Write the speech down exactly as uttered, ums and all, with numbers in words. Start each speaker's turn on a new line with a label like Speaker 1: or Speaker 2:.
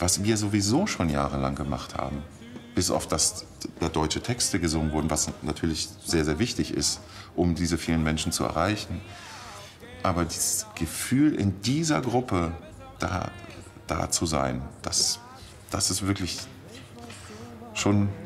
Speaker 1: was wir sowieso schon jahrelang gemacht haben. Bis auf das, da deutsche Texte gesungen wurden, was natürlich sehr, sehr wichtig ist, um diese vielen Menschen zu erreichen. Aber dieses Gefühl, in dieser Gruppe da, da zu sein, das, das ist wirklich schon